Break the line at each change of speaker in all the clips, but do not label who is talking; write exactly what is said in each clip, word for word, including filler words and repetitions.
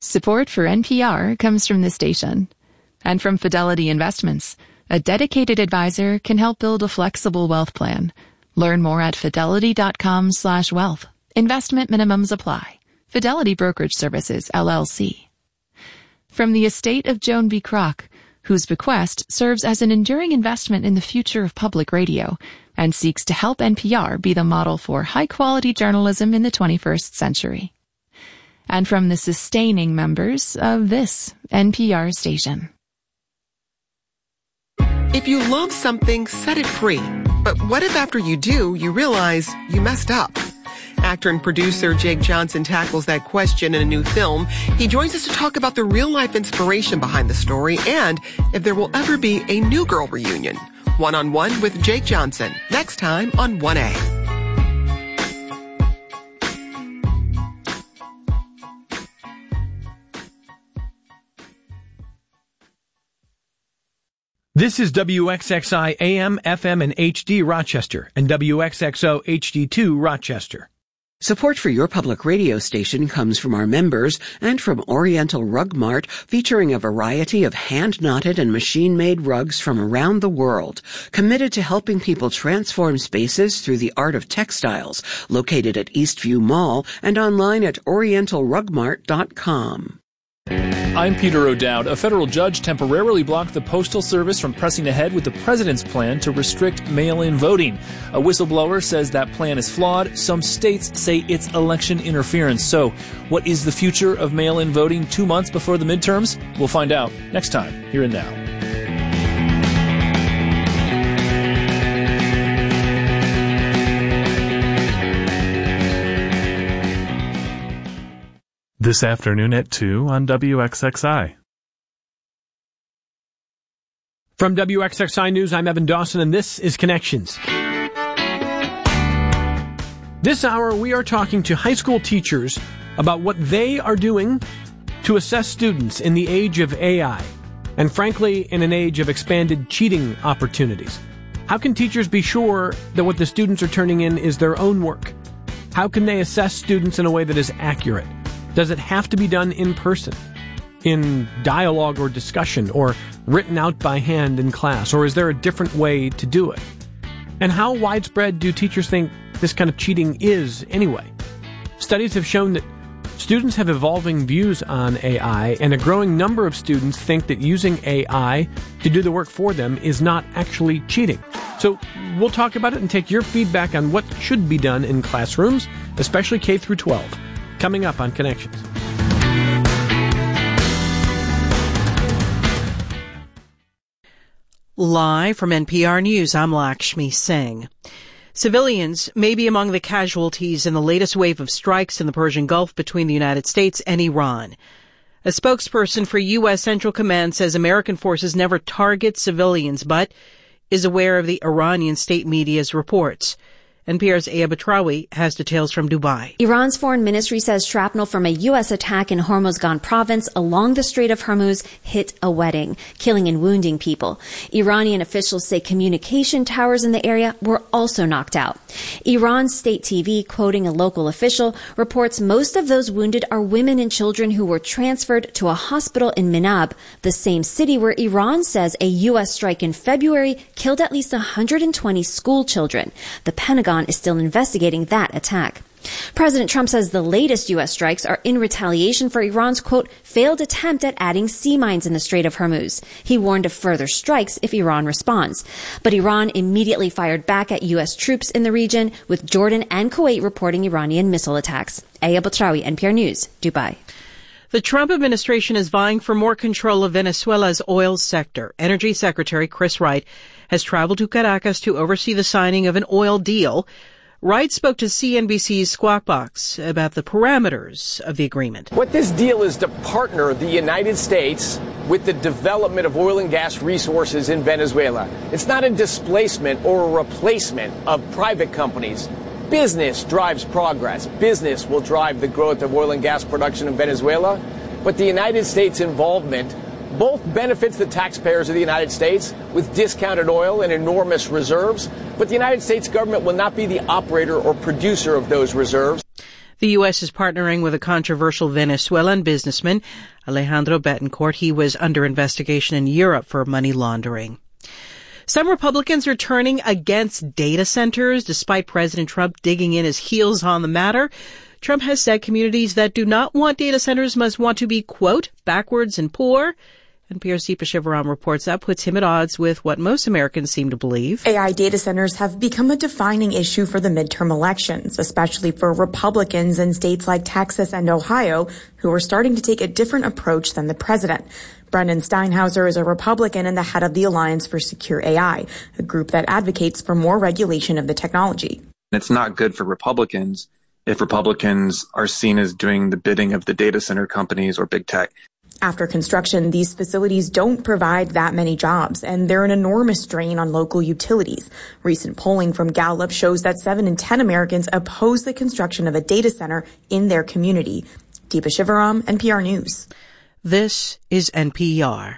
Support for N P R comes from this station. And from Fidelity Investments, a dedicated advisor can help build a flexible wealth plan. Learn more at fidelity.com slash wealth. Investment minimums apply. Fidelity Brokerage Services, L L C. From the estate of Joan B. Kroc, whose bequest serves as an enduring investment in the future of public radio and seeks to help N P R be the model for high-quality journalism in the twenty-first century. And from the sustaining members of this N P R station.
If you love something, set it free. But what if after you do, you realize you messed up? Actor and producer Jake Johnson tackles that question in a new film. He joins us to talk about the real-life inspiration behind the story and if there will ever be a New Girl reunion. One-on-one with Jake Johnson, next time on one A.
This is W X X I A M, F M, and H D Rochester and W X X O H D two Rochester.
Support for your public radio station comes from our members and from Oriental Rug Mart, featuring a variety of hand-knotted and machine-made rugs from around the world, committed to helping people transform spaces through the art of textiles, located at Eastview Mall and online at oriental rug mart dot com.
I'm Peter O'Dowd. A federal judge temporarily blocked the Postal Service from pressing ahead with the president's plan to restrict mail-in voting. A whistleblower says that plan is flawed. Some states say it's election interference. So, what is the future of mail-in voting two months before the midterms? We'll find out next time, here and now.
This afternoon at two on W X X I.
From W X X I News, I'm Evan Dawson, and this is Connections. This hour, we are talking to high school teachers about what they are doing to assess students in the age of A I, and frankly, in an age of expanded cheating opportunities. How can teachers be sure that what the students are turning in is their own work? How can they assess students in a way that is accurate? Does it have to be done in person, in dialogue or discussion, or written out by hand in class, or is there a different way to do it? And how widespread do teachers think this kind of cheating is anyway? Studies have shown that students have evolving views on A I, and a growing number of students think that using A I to do the work for them is not actually cheating. So we'll talk about it and take your feedback on what should be done in classrooms, especially K through twelve. Coming up on Connections.
Live from N P R News, I'm Lakshmi Singh. Civilians may be among the casualties in the latest wave of strikes in the Persian Gulf between the United States and Iran. A spokesperson for U S Central Command says American forces never target civilians, but is aware of the Iranian state media's reports. N P R's Aya Batrawi has details from Dubai.
Iran's foreign ministry says shrapnel from a U S attack in Hormozgan province along the Strait of Hormuz hit a wedding, killing and wounding people. Iranian officials say communication towers in the area were also knocked out. Iran's state T V, quoting a local official, reports most of those wounded are women and children who were transferred to a hospital in Minab, the same city where Iran says a U S strike in February killed at least one hundred twenty school children. The Pentagon is still investigating that attack. President Trump says the latest U S strikes are in retaliation for Iran's, quote, failed attempt at adding sea mines in the Strait of Hormuz. He warned of further strikes if Iran responds. But Iran immediately fired back at U S troops in the region, with Jordan and Kuwait reporting Iranian missile attacks. Aya Batrawi, N P R News, Dubai.
The Trump administration is vying for more control of Venezuela's oil sector. Energy Secretary Chris Wright has traveled to Caracas to oversee the signing of an oil deal. Wright spoke to C N B C's Squawk Box about the parameters of the agreement.
What this deal is to partner the United States with the development of oil and gas resources in Venezuela. It's not a displacement or a replacement of private companies. Business drives progress. Business will drive the growth of oil and gas production in Venezuela. But the United States involvement both benefits the taxpayers of the United States with discounted oil and enormous reserves. But the United States government will not be the operator or producer of those reserves.
The U S is partnering with a controversial Venezuelan businessman, Alejandro Betancourt. He was under investigation in Europe for money laundering. Some Republicans are turning against data centers, despite President Trump digging in his heels on the matter. Trump has said communities that do not want data centers must want to be, quote, backwards and poor. N P R's Deepa Shivaram reports that puts him at odds with what most Americans seem to believe.
A I data centers have become a defining issue for the midterm elections, especially for Republicans in states like Texas and Ohio, who are starting to take a different approach than the president. Brendan Steinhauser is a Republican and the head of the Alliance for Secure A I, a group that advocates for more regulation of the technology.
It's not good for Republicans if Republicans are seen as doing the bidding of the data center companies or big tech.
After construction, these facilities don't provide that many jobs, and they're an enormous strain on local utilities. Recent polling from Gallup shows that seven in ten Americans oppose the construction of a data center in their community. Deepa Shivaram, N P R News.
This is N P R.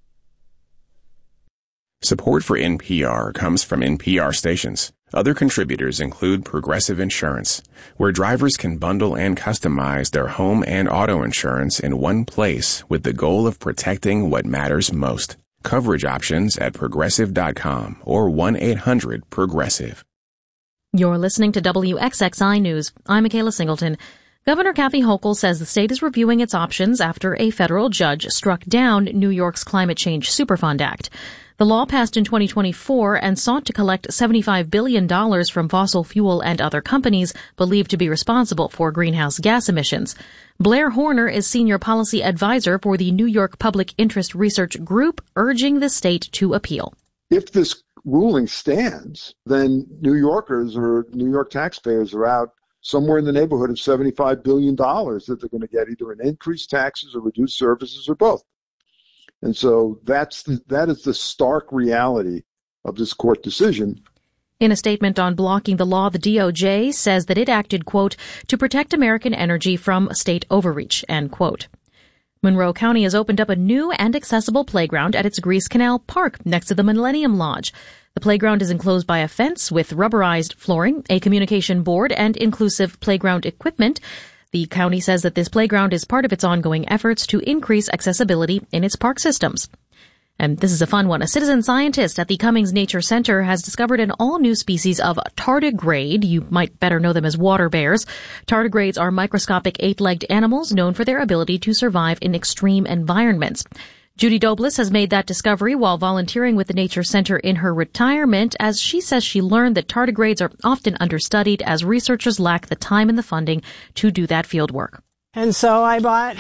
Support for N P R comes from N P R stations. Other contributors include Progressive Insurance, where drivers can bundle and customize their home and auto insurance in one place with the goal of protecting what matters most. Coverage options at progressive dot com or one eight hundred progressive.
You're listening to W X X I News. I'm Michaela Singleton. Governor Kathy Hochul says the state is reviewing its options after a federal judge struck down New York's Climate Change Superfund Act. The law passed in twenty twenty-four and sought to collect seventy-five billion dollars from fossil fuel and other companies believed to be responsible for greenhouse gas emissions. Blair Horner is senior policy advisor for the New York Public Interest Research Group, urging the state to appeal.
If this ruling stands, then New Yorkers or New York taxpayers are out somewhere in the neighborhood of seventy-five billion dollars that they're going to get either in increased taxes or reduced services or both. And so that's the, that is the stark reality of this court decision.
In a statement on blocking the law, the D O J says that it acted, quote, to protect American energy from state overreach, end quote. Monroe County has opened up a new and accessible playground at its Grease Canal Park next to the Millennium Lodge. The playground is enclosed by a fence with rubberized flooring, a communication board, and inclusive playground equipment. The county says that this playground is part of its ongoing efforts to increase accessibility in its park systems. And this is a fun one. A citizen scientist at the Cummings Nature Center has discovered an all-new species of tardigrade. You might better know them as water bears. Tardigrades are microscopic eight-legged animals known for their ability to survive in extreme environments. Judy Douglas has made that discovery while volunteering with the Nature Center in her retirement, as she says she learned that tardigrades are often understudied as researchers lack the time and the funding to do that field work.
And so I bought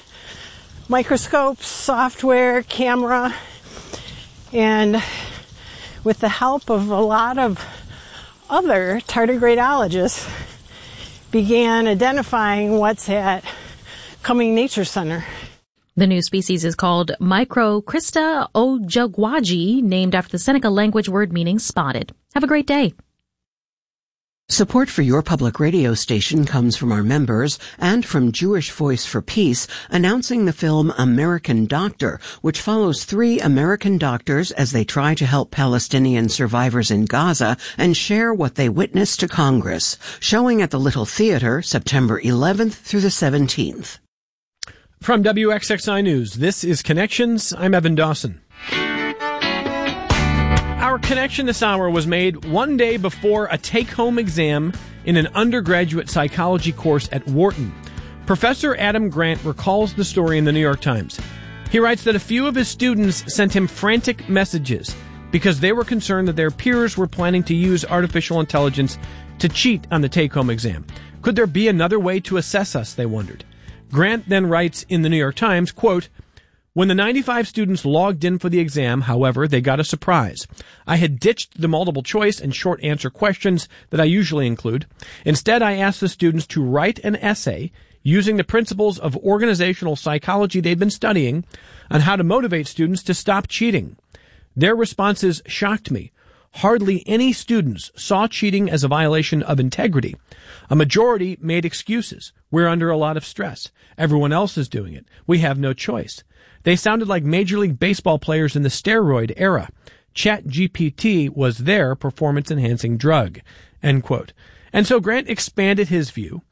microscopes, software, camera, and with the help of a lot of other tardigradeologists, began identifying what's at Cummings Nature Center.
The new species is called Microcrysta ojagwaji, named after the Seneca language word meaning spotted. Have a great day.
Support for your public radio station comes from our members and from Jewish Voice for Peace, announcing the film American Doctor, which follows three American doctors as they try to help Palestinian survivors in Gaza and share what they witnessed to Congress. Showing at the Little Theater September eleventh through the seventeenth.
From W X X I News, this is Connections. I'm Evan Dawson. Our connection this hour was made one day before a take-home exam in an undergraduate psychology course at Wharton. Professor Adam Grant recalls the story in the New York Times. He writes that a few of his students sent him frantic messages because they were concerned that their peers were planning to use artificial intelligence to cheat on the take-home exam. Could there be another way to assess us, they wondered. Grant then writes in the New York Times, quote, when the ninety-five students logged in for the exam, however, they got a surprise. I had ditched the multiple choice and short answer questions that I usually include. Instead, I asked the students to write an essay using the principles of organizational psychology they'd been studying on how to motivate students to stop cheating. Their responses shocked me. Hardly any students saw cheating as a violation of integrity. A majority made excuses. We're under a lot of stress. Everyone else is doing it. We have no choice. They sounded like Major League Baseball players in the steroid era. ChatGPT was their performance-enhancing drug. End quote. And so Grant expanded his view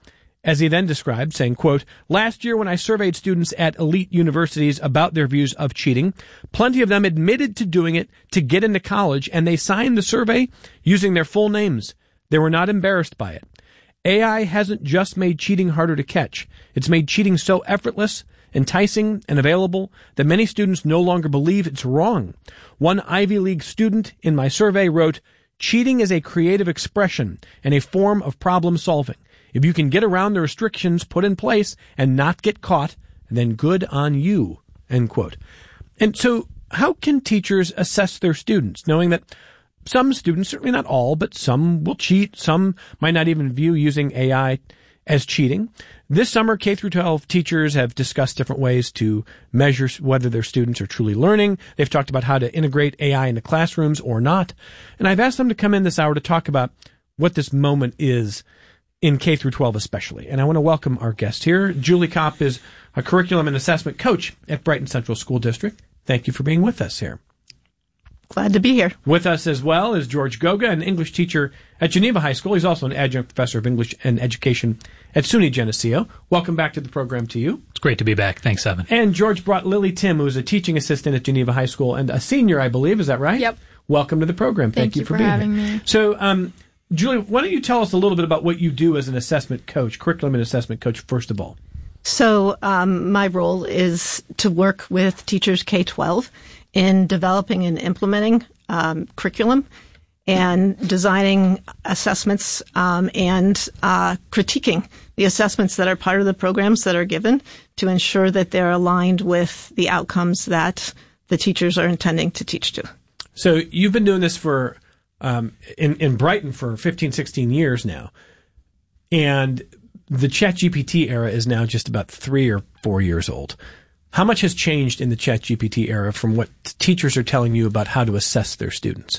as he then described, saying, quote, last year when I surveyed students at elite universities about their views of cheating, plenty of them admitted to doing it to get into college, and they signed the survey using their full names. They were not embarrassed by it. A I hasn't just made cheating harder to catch. It's made cheating so effortless, enticing, and available that many students no longer believe it's wrong. One Ivy League student in my survey wrote, cheating is a creative expression and a form of problem solving. If you can get around the restrictions put in place and not get caught, then good on you, end quote. And so how can teachers assess their students, knowing that some students, certainly not all, but some will cheat, some might not even view using A I as cheating? This summer, K through twelve teachers have discussed different ways to measure whether their students are truly learning. They've talked about how to integrate A I into classrooms or not. And I've asked them to come in this hour to talk about what this moment is in K through twelve especially. And I want to welcome our guest here. Julie Kopp is a curriculum and assessment coach at Brighton Central School District. Thank you for being with us here.
Glad to be here.
With us as well is George Goga, an English teacher at Geneva High School. He's also an adjunct professor of English and Education at SUNY Geneseo. Welcome back to the program to you.
It's great to be back. Thanks, Evan.
And George brought Lily Tim, who is a teaching assistant at Geneva High School and a senior, I believe. Is that right?
Yep.
Welcome to the program.
Thank,
Thank you,
you
for,
for
being
having
here.
me.
So, um, Julie, why don't you tell us a little bit about what you do as an assessment coach, curriculum and assessment coach, first of all?
So um, my role is to work with teachers K twelve in developing and implementing um, curriculum and designing assessments um, and uh, critiquing the assessments that are part of the programs that are given to ensure that they're aligned with the outcomes that the teachers are intending to teach to.
So you've been doing this for um, in, in Brighton for fifteen, sixteen years now, and the ChatGPT era is now just about three or four years old. How much has changed in the ChatGPT era from what teachers are telling you about how to assess their students?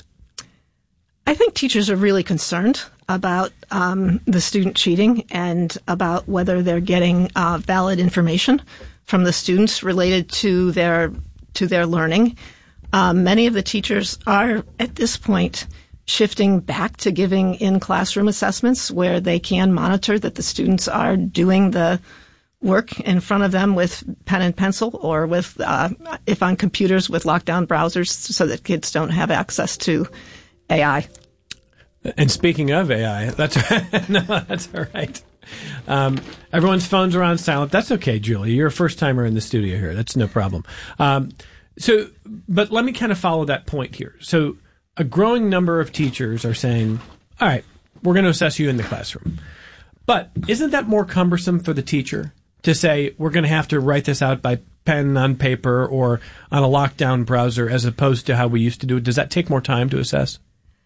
I think teachers are really concerned about um, the student cheating and about whether they're getting uh, valid information from the students related to their to their learning. Um, many of the teachers are, at this point, shifting back to giving in-classroom assessments where they can monitor that the students are doing the work in front of them with pen and pencil or with, uh, if on computers, with lockdown browsers so that kids don't have access to A I.
And speaking of A I, that's no, that's all right. Um, everyone's phones are on silent. That's okay, Julie. You're a first-timer in the studio here. That's no problem. Um, so, but let me kind of follow that point here. So a growing number of teachers are saying, all right, we're going to assess you in the classroom. But isn't that more cumbersome for the teacher to say, we're going to have to write this out by pen on paper or on a lockdown browser as opposed to how we used to do it? Does that take more time to assess?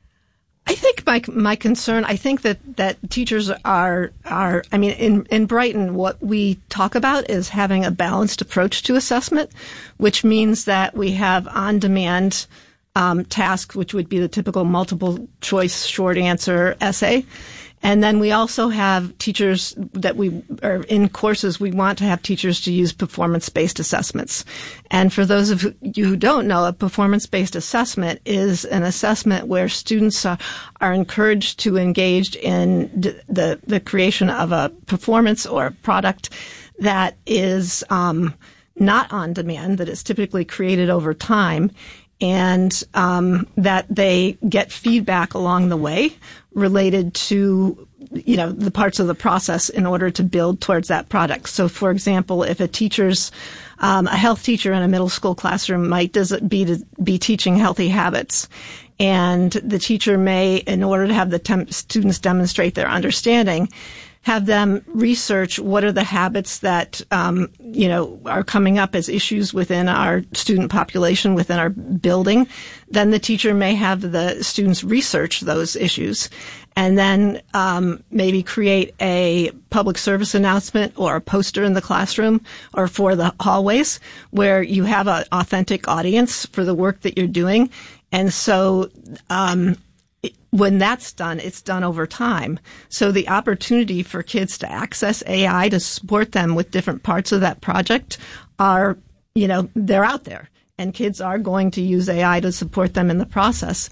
I think my my concern, I think that, that teachers are, are, I mean, in, in Brighton, what we talk about is having a balanced approach to assessment, which means that we have on-demand um, tasks, which would be the typical multiple choice short answer essay. And then we also have teachers that we are in courses. We want to have teachers to use performance-based assessments. And for those of you who don't know, a performance-based assessment is an assessment where students are, are encouraged to engage in d- the the creation of a performance or a product that is um, not on demand, that is typically created over time, and um, that they get feedback along the way related to, you know, the parts of the process in order to build towards that product. So, for example, if a teacher's, um, a health teacher in a middle school classroom might does it be to be teaching healthy habits, and the teacher may, in order to have the temp- students demonstrate their understanding, have them research what are the habits that, um, you know, are coming up as issues within our student population, within our building. Then the teacher may have the students research those issues and then um, maybe create a public service announcement or a poster in the classroom or for the hallways where you have an authentic audience for the work that you're doing. And so um when that's done, it's done over time. So the opportunity for kids to access A I to support them with different parts of that project are, you know, they're out there. And kids are going to use A I to support them in the process.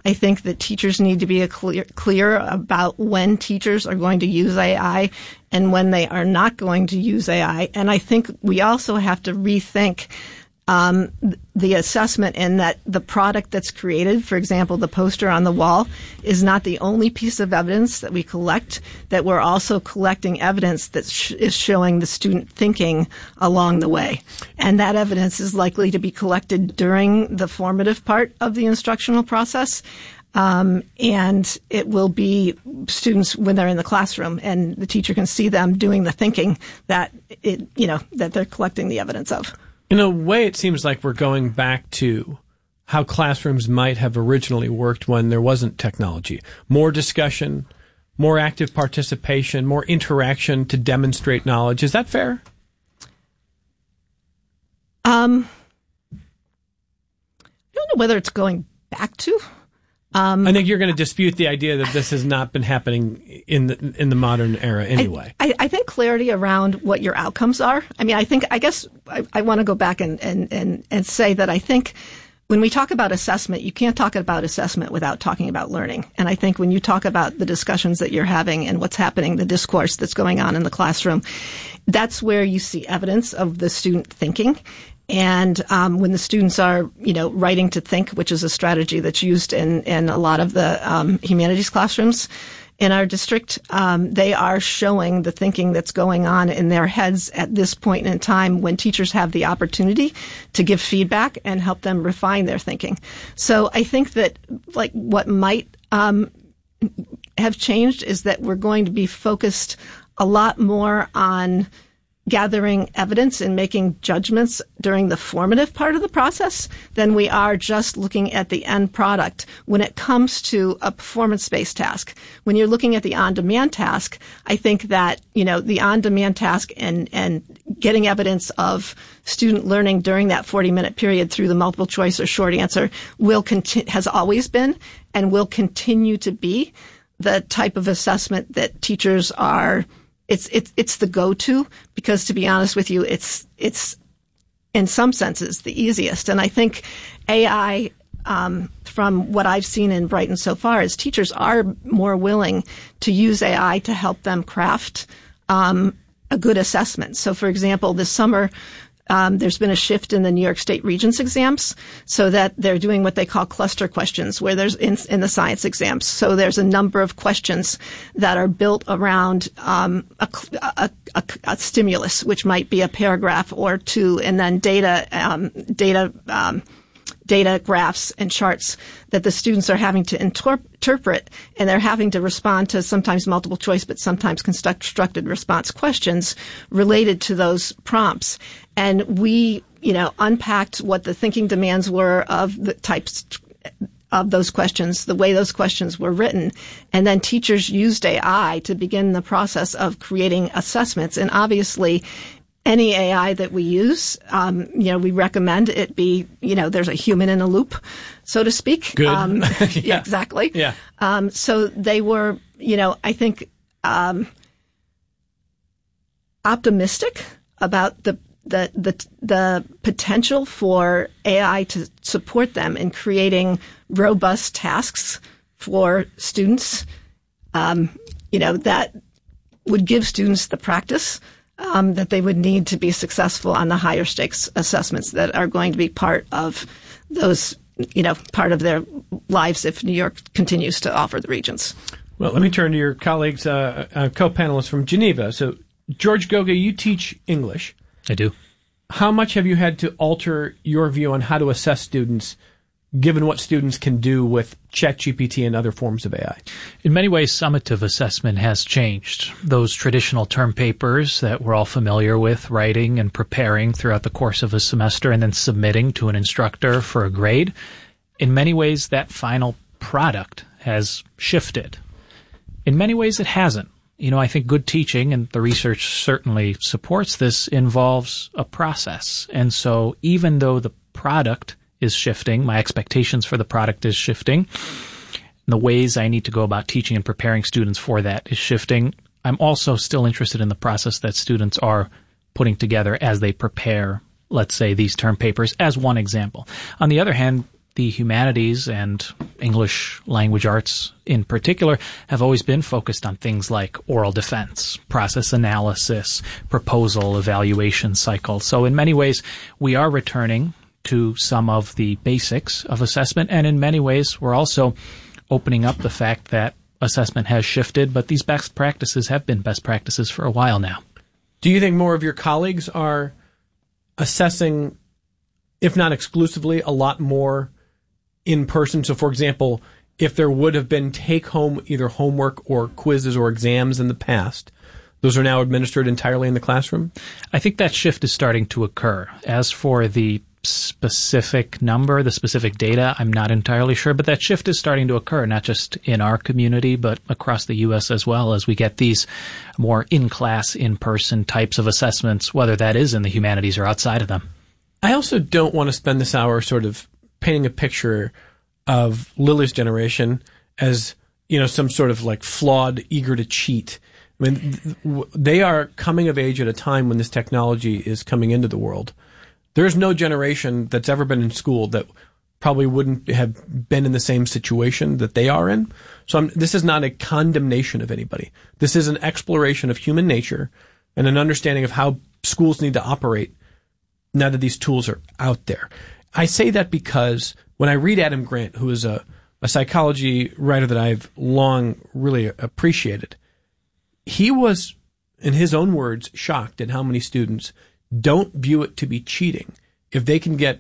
I think that teachers need to be a clear, clear about when teachers are going to use A I and when they are not going to use A I. And I think we also have to rethink Um, the assessment in that the product that's created, for example, the poster on the wall, is not the only piece of evidence that we collect, that we're also collecting evidence that sh- is showing the student thinking along the way. And that evidence is likely to be collected during the formative part of the instructional process. Um, and it will be students when they're in the classroom and the teacher can see them doing the thinking that it, you know, that they're collecting the evidence of.
In a way, it seems like we're going back to how classrooms might have originally worked when there wasn't technology. More discussion, more active participation, more interaction to demonstrate knowledge. Is that fair?
Um, I don't know whether it's going back to. Um,
I think you're going to dispute the idea that this has not been happening in the in the modern era anyway.
I, I, I think clarity around what your outcomes are. I mean, I think, I guess I, I want to go back and, and, and, and say that I think when we talk about assessment, you can't talk about assessment without talking about learning. And I think when you talk about the discussions that you're having and what's happening, the discourse that's going on in the classroom, that's where you see evidence of the student thinking. And um, when the students are, you know, writing to think, which is a strategy that's used in, in a lot of the um, humanities classrooms in our district, um, they are showing the thinking that's going on in their heads at this point in time when teachers have the opportunity to give feedback and help them refine their thinking. So I think that, like, what might um, have changed is that we're going to be focused a lot more on gathering evidence and making judgments during the formative part of the process than we are just looking at the end product when it comes to a performance-based task. When you're looking at the on-demand task, I think that, you know, the on-demand task and, and getting evidence of student learning during that forty-minute period through the multiple choice or short answer will conti- has always been and will continue to be the type of assessment that teachers are It's it's it's the go-to because, to be honest with you, it's it's in some senses the easiest. And I think A I, um, from what I've seen in Brighton so far, is teachers are more willing to use A I to help them craft um, a good assessment. So, for example, this summer, Um, there's been a shift in the New York State Regents exams so that they're doing what they call cluster questions where there's in, in the science exams. So there's a number of questions that are built around um, a, a, a, a stimulus, which might be a paragraph or two, and then data, um, data, um, data graphs and charts that the students are having to inter- interpret, and they're having to respond to sometimes multiple choice, but sometimes constructed response questions related to those prompts. And we, you know, unpacked what the thinking demands were of the types of those questions, the way those questions were written. And then teachers used A I to begin the process of creating assessments. And obviously, any A I that we use, um, you know, we recommend it be, you know, there's a human in a loop, so to speak.
Good.
Um,
yeah.
yeah, exactly.
Yeah.
Um, so they were, you know, I think, um, optimistic about the the the the potential for A I to support them in creating robust tasks for students, um, you know, that would give students the practice um, that they would need to be successful on the higher stakes assessments that are going to be part of those, you know, part of their lives if New York continues to offer the Regents.
Well, let me turn to your colleagues, uh, uh, co-panelists from Geneva. So, George Goga, you teach English.
I do.
How much have you had to alter your view on how to assess students, given what students can do with ChatGPT and other forms of A I?
In many ways, summative assessment has changed. Those traditional term papers that we're all familiar with, writing and preparing throughout the course of a semester and then submitting to an instructor for a grade, in many ways, that final product has shifted. In many ways, it hasn't. You know, I think good teaching, and the research certainly supports this, involves a process. And so even though the product is shifting, my expectations for the product is shifting, and the ways I need to go about teaching and preparing students for that is shifting, I'm also still interested in the process that students are putting together as they prepare, let's say, these term papers, as one example. On the other hand, the humanities and English language arts in particular have always been focused on things like oral defense, process analysis, proposal, evaluation cycle. So in many ways, we are returning to some of the basics of assessment, and in many ways, we're also opening up the fact that assessment has shifted, but these best practices have been best practices for a while now.
Do you think more of your colleagues are assessing, if not exclusively, a lot more in person? So, for example, if there would have been take-home either homework or quizzes or exams in the past, those are now administered entirely in the classroom?
I think that shift is starting to occur. As for the specific number, the specific data, I'm not entirely sure, but that shift is starting to occur, not just in our community, but across the U S as well, as we get these more in-class, in-person types of assessments, whether that is in the humanities or outside of them.
I also don't want to spend this hour sort of painting a picture of Lily's generation as, you know, some sort of like flawed, eager to cheat. I mean, they are coming of age at a time when this technology is coming into the world. There's no generation that's ever been in school that probably wouldn't have been in the same situation that they are in. So I'm, this is not a condemnation of anybody. This is an exploration of human nature and an understanding of how schools need to operate now that these tools are out there. I say that because when I read Adam Grant, who is a, a psychology writer that I've long really appreciated, he was, in his own words, shocked at how many students don't view it to be cheating if they can get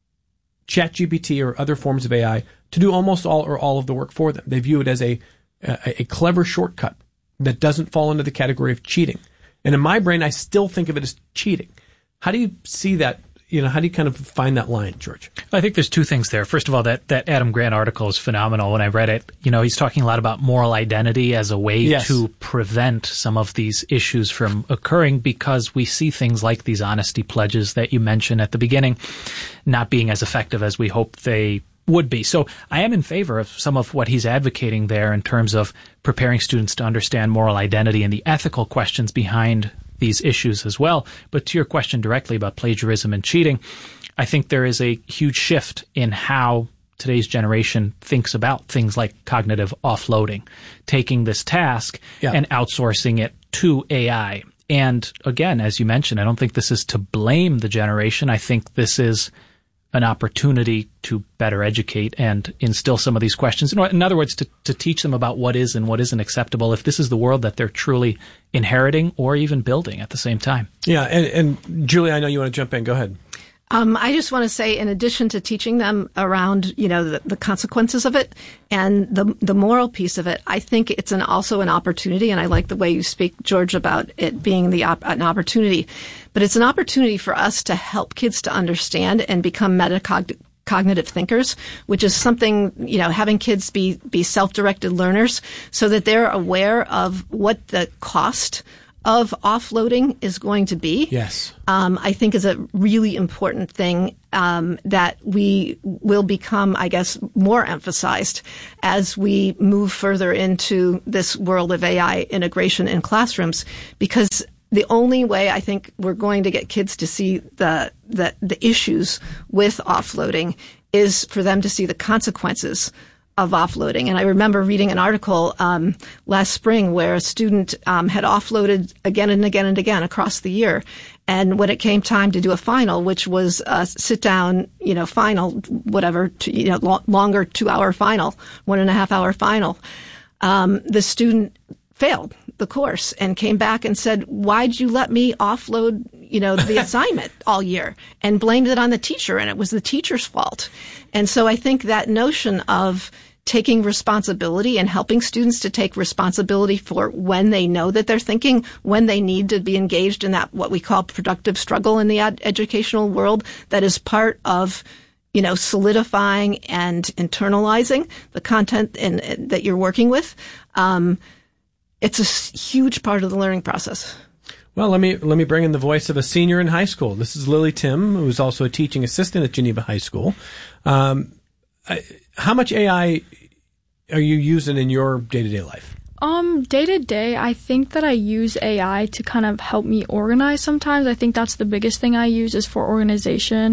ChatGPT or other forms of A I to do almost all or all of the work for them. They view it as a, a, a clever shortcut that doesn't fall into the category of cheating. And in my brain, I still think of it as cheating. How do you see that? You know, how do you kind of find that line, George?
I think there's two things there. First of all, that, that Adam Grant article is phenomenal. When I read it, you know, he's talking a lot about moral identity as a way yes. to prevent some of these issues from occurring, because we see things like these honesty pledges that you mentioned at the beginning not being as effective as we hope they would be. So I am in favor of some of what he's advocating there in terms of preparing students to understand moral identity and the ethical questions behind these issues as well. But to your question directly about plagiarism and cheating, I think there is a huge shift in how today's generation thinks about things like cognitive offloading, taking this task yeah. and outsourcing it to A I. And again, as you mentioned, I don't think this is to blame the generation. I think this is an opportunity to better educate and instill some of these questions. In other words, to, to teach them about what is and what isn't acceptable, if this is the world that they're truly inheriting or even building at the same time.
Yeah, and, and Julie, I know you want to jump in. Go ahead.
Um, I just want to say, in addition to teaching them around, you know, the, the consequences of it and the the moral piece of it, I think it's an also an opportunity, and I like the way you speak, George, about it being the op- an opportunity. But it's an opportunity for us to help kids to understand and become metacognitive cognitive thinkers, which is something, you know, having kids be be self-directed learners so that they're aware of what the cost of offloading is going to be.
Yes.
Um, I think is a really important thing um, that we will become, I guess, more emphasized as we move further into this world of A I integration in classrooms, because the only way I think we're going to get kids to see the the, the issues with offloading is for them to see the consequences of offloading. And I remember reading an article um, last spring where a student um, had offloaded again and again and again across the year. And when it came time to do a final, which was a sit-down, you know, final, whatever, to, you know, lo- longer two-hour final, one and a half hour final, um, the student failed the course and came back and said, why'd you let me offload, you know, the assignment all year, and blamed it on the teacher, and it was the teacher's fault. And so I think that notion of taking responsibility and helping students to take responsibility for when they know that they're thinking, when they need to be engaged in that, what we call productive struggle in the ed- educational world, that is part of, you know, solidifying and internalizing the content in, in, that you're working with. Um, it's a huge part of the learning process.
Well, let me let me bring in the voice of a senior in high school. This is Lily Tim, who's also a teaching assistant at Geneva High School. Um, I, how much A I are you using in your day-to-day life?
Um, day-to-day, I think that I use A I to kind of help me organize sometimes. I think that's the biggest thing I use is for organization.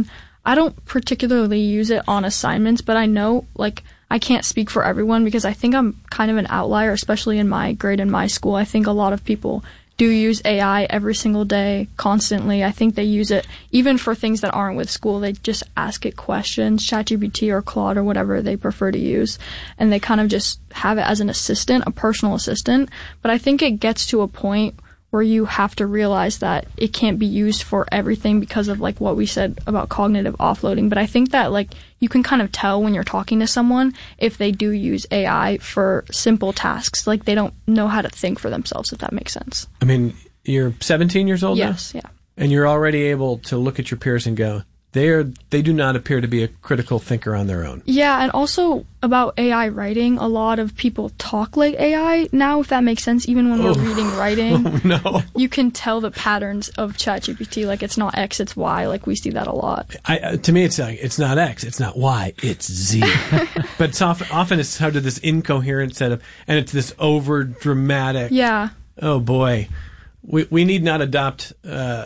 I don't particularly use it on assignments, but I know, like, I can't speak for everyone because I think I'm kind of an outlier, especially in my grade and my school. I think a lot of people do use A I every single day, constantly. I think they use it even for things that aren't with school. They just ask it questions, ChatGPT or Claude or whatever they prefer to use, and they kind of just have it as an assistant, a personal assistant. But I think it gets to a point where you have to realize that it can't be used for everything because of, like, what we said about cognitive offloading. But I think that, like, you can kind of tell when you're talking to someone if they do use A I for simple tasks. Like, they don't know how to think for themselves, if that makes sense.
I mean, you're seventeen years old now?
Yes, yeah.
And you're already able to look at your peers and go, they are, they do not appear to be a critical thinker on their own.
Yeah, and also about A I writing, a lot of people talk like A I now, if that makes sense. Even when
oh.
we're reading writing,
oh, no.
you can tell the patterns of ChatGPT. Like, it's not X, it's Y. Like, we see that a lot.
I, uh, to me, it's like, it's not X, it's not Y, it's Z. But it's often, often it's how to this incoherent set of, and it's this over dramatic.
Yeah.
Oh boy. We we need not adopt uh,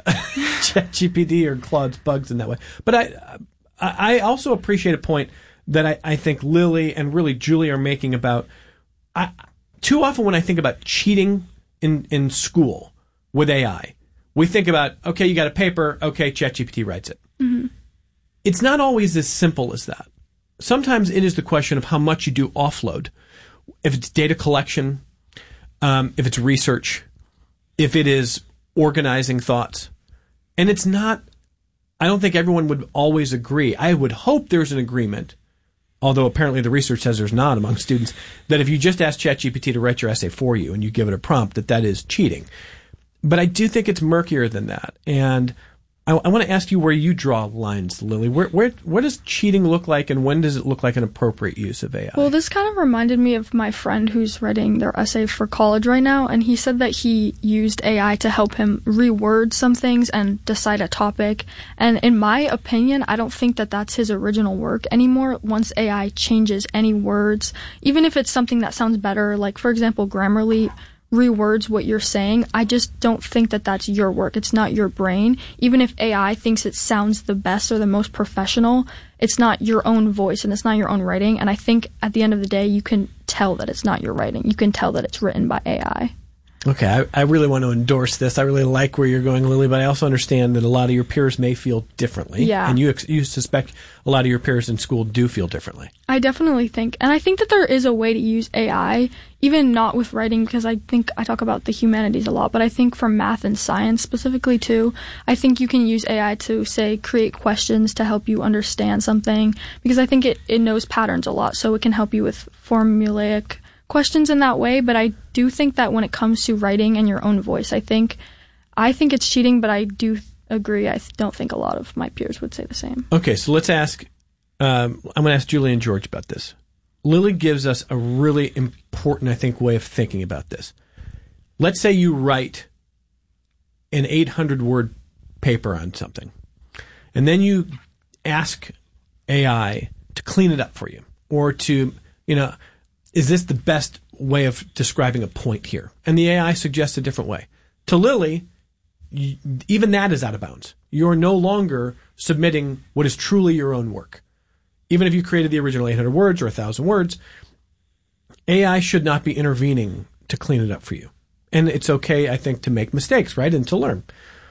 ChatGPT or Claude's bugs in that way. But I I also appreciate a point that I, I think Lily and really Julie are making about, I, too often when I think about cheating in, in school with A I, we think about, okay, you got a paper, okay, ChatGPT writes it.
Mm-hmm.
It's not always as simple as that. Sometimes it is the question of how much you do offload. If it's data collection, um, if it's research, if it is organizing thoughts. And it's not, I don't think everyone would always agree. I would hope there's an agreement, although apparently the research says there's not among students, that if you just ask ChatGPT to write your essay for you and you give it a prompt, that that is cheating. But I do think it's murkier than that. And I, I want to ask you where you draw lines, Lily. Where, where, what does cheating look like, and when does it look like an appropriate use of A I?
Well, this kind of reminded me of my friend who's writing their essay for college right now, and he said that he used A I to help him reword some things and decide a topic. And in my opinion, I don't think that that's his original work anymore. Once A I changes any words, even if it's something that sounds better, like, for example, Grammarly rewords what you're saying, I just don't think that that's your work. It's not your brain. Even if A I thinks it sounds the best or the most professional, it's not your own voice and it's not your own writing. And I think at the end of the day, you can tell that it's not your writing. You can tell that it's written by A I.
Okay, I, I really want to endorse this. I really like where you're going, Lily, but I also understand that a lot of your peers may feel differently.
Yeah.
And you ex- you suspect a lot of your peers in school do feel differently.
I definitely think, and I think that there is a way to use A I, even not with writing, because I think I talk about the humanities a lot, but I think for math and science specifically too, I think you can use A I to, say, create questions to help you understand something, because I think it, it knows patterns a lot, so it can help you with formulaic questions in that way. But I do think that when it comes to writing and your own voice, I think I think it's cheating, but I do agree. I don't think a lot of my peers would say the same.
Okay, so let's ask, um, I'm going to ask Julie and George about this. Lily gives us a really important, I think, way of thinking about this. Let's say you write an eight hundred word paper on something, and then you ask A I to clean it up for you, or to, you know, is this the best way of describing a point here? And the A I suggests a different way. To Lily, you, even that is out of bounds. You're no longer submitting what is truly your own work. Even if you created the original eight hundred words or one thousand words, A I should not be intervening to clean it up for you. And it's okay, I think, to make mistakes, right? And to learn.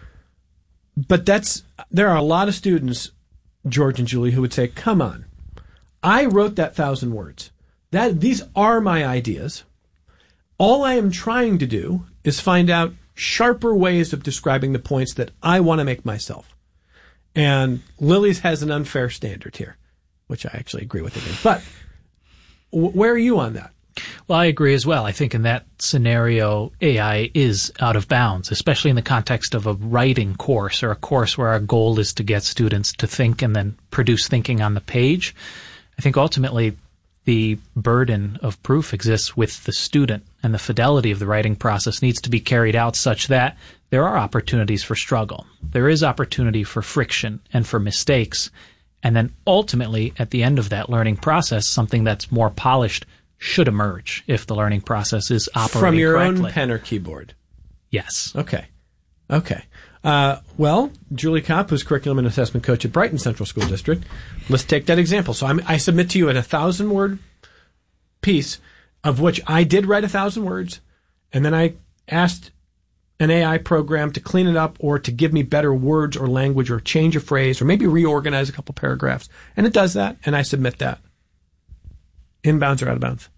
But that's, there are a lot of students, George and Julie, who would say, come on, I wrote that thousand words. That, these are my ideas. All I am trying to do is find out sharper ways of describing the points that I want to make myself. And Lily's has an unfair standard here, which I actually agree with again. But w- where are you on that?
Well, I agree as well. I think in that scenario, A I is out of bounds, especially in the context of a writing course or a course where our goal is to get students to think and then produce thinking on the page. I think ultimately the burden of proof exists with the student, and the fidelity of the writing process needs to be carried out such that there are opportunities for struggle. There is opportunity for friction and for mistakes. And then ultimately, at the end of that learning process, something that's more polished should emerge if the learning process is operating
from your
correctly.
own pen or keyboard.
Yes.
Okay. Okay. Uh, well, Julie Kopp, who's curriculum and assessment coach at Brighton Central School District, let's take that example. So I'm, I submit to you a thousand word piece of which I did write a thousand words, and then I asked an A I program to clean it up or to give me better words or language or change a phrase or maybe reorganize a couple paragraphs. And it does that, and I submit that. Inbounds or out of bounds?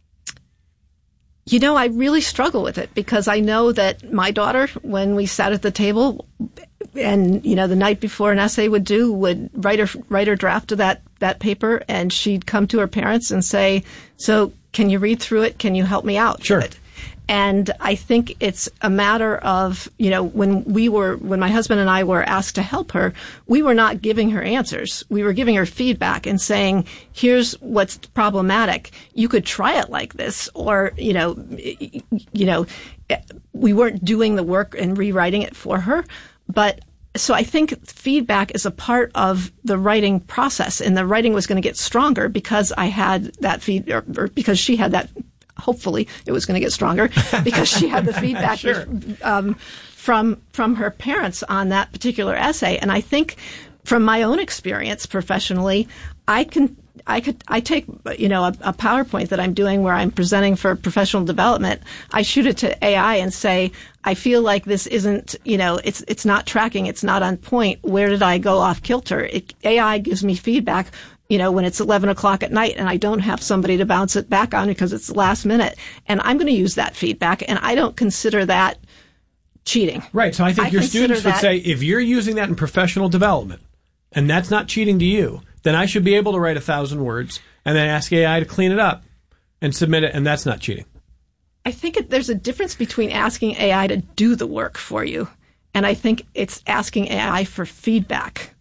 You know, I really struggle with it because I know that my daughter, when we sat at the table and, you know, the night before an essay would due, would write her, write her draft of that, that paper, and she'd come to her parents and say, so can you read through it? Can you help me out?
Sure.
With it? And I think it's a matter of, you know, when we were, when my husband and I were asked to help her, we were not giving her answers. We were giving her feedback and saying, here's what's problematic. You could try it like this, or, you know, you know, we weren't doing the work and rewriting it for her. But so I think feedback is a part of the writing process, and the writing was going to get stronger because I had that feed, or, or because she had that. Hopefully it was going to get stronger because she had the feedback
sure.
um, from from her parents on that particular essay. And I think from my own experience professionally, I can I could I take you know a, a PowerPoint that I'm doing where I'm presenting for professional development. I shoot it to A I and say, I feel like this isn't you know it's it's not tracking, it's not on point. Where did I go off kilter? It, A I gives me feedback. You know, when it's eleven o'clock at night and I don't have somebody to bounce it back on because it's last minute. And I'm going to use that feedback, and I don't consider that cheating.
Right. So I think
I
your students would
that,
say, if you're using that in professional development and that's not cheating to you, then I should be able to write a thousand words and then ask A I to clean it up and submit it, and that's not cheating.
I think it, there's a difference between asking A I to do the work for you, and I think it's asking A I for feedback.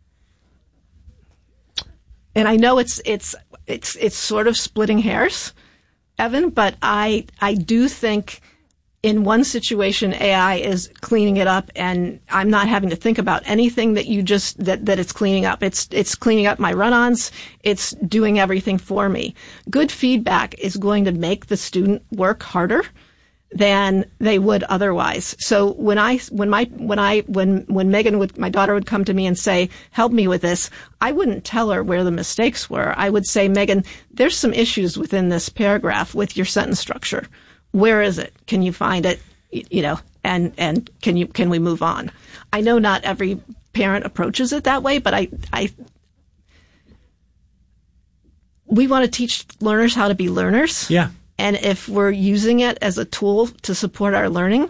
And I know it's it's it's it's sort of splitting hairs, Evan, but I I do think in one situation A I is cleaning it up, and I'm not having to think about anything that you just that, that it's cleaning up. It's it's cleaning up my run-ons. It's doing everything for me. Good feedback is going to make the student work harder than they would otherwise. So when I, when my, when I, when, when Megan would, my daughter would come to me and say, help me with this, I wouldn't tell her where the mistakes were. I would say, Megan, there's some issues within this paragraph with your sentence structure. Where is it? Can you find it? You know, and, and can you, can we move on? I know not every parent approaches it that way, but I, I, we want to teach learners how to be learners.
Yeah.
And if we're using it as a tool to support our learning,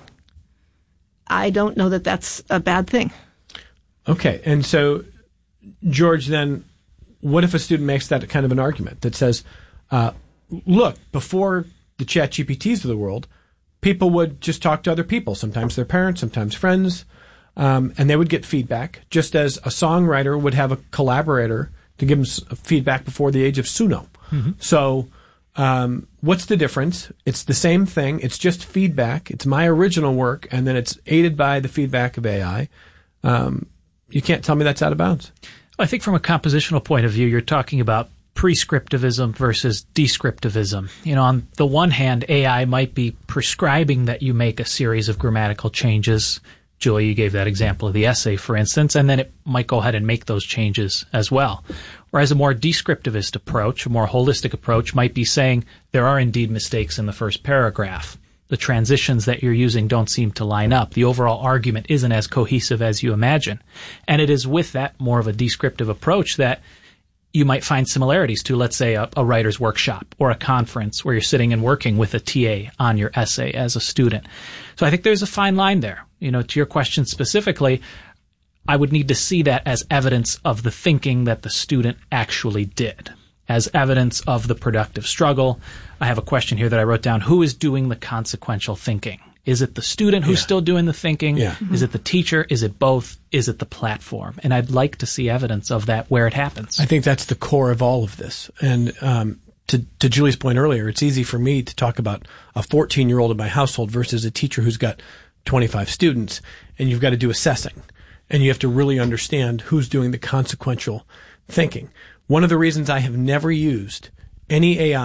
I don't know that that's a bad thing. Okay.
And so, George, then what if a student makes that kind of an argument that says, uh, look, before the Chat G P Ts of the world, people would just talk to other people, sometimes their parents, sometimes friends, um, and they would get feedback, just as a songwriter would have a collaborator to give them feedback before the age of Suno. Mm-hmm. So... Um, what's the difference? It's the same thing. It's just feedback. It's my original work, and then it's aided by the feedback of A I. Um, you can't tell me that's out of bounds.
I think from a compositional point of view, you're talking about prescriptivism versus descriptivism. You know, on the one hand, A I might be prescribing that you make a series of grammatical changes. Julie, you gave that example of the essay, for instance, and then it might go ahead and make those changes as well. Whereas a more descriptivist approach, a more holistic approach, might be saying there are indeed mistakes in the first paragraph. The transitions that you're using don't seem to line up. The overall argument isn't as cohesive as you imagine. And it is with that more of a descriptive approach that you might find similarities to, let's say, a, a writer's workshop or a conference where you're sitting and working with a T A on your essay as a student. So I think there's a fine line there. You know, to your question specifically, I would need to see that as evidence of the thinking that the student actually did, as evidence of the productive struggle. I have a question here that I wrote down. Who is doing the consequential thinking? Is it the student who's yeah. still doing the thinking? Yeah. Mm-hmm. Is it the teacher? Is it both? Is it the platform? And I'd like to see evidence of that where it happens.
I think that's the core of all of this. And um, to, to Julie's point earlier, it's easy for me to talk about a fourteen-year-old in my household versus a teacher who's got twenty-five students, and you've got to do assessing. And you have to really understand who's doing the consequential thinking. One of the reasons I have never used any A I